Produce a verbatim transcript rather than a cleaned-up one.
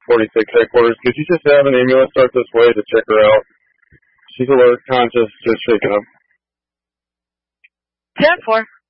forty-six headquarters. Could you just have an ambulance start this way to check her out? She's alert, conscious, just shaking up. ten four.